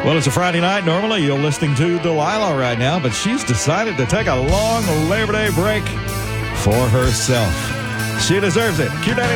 Well, it's a Friday night. Normally, you're listening to Delilah right now, but she's decided to take a long Labor Day break for herself. She deserves it. Q90.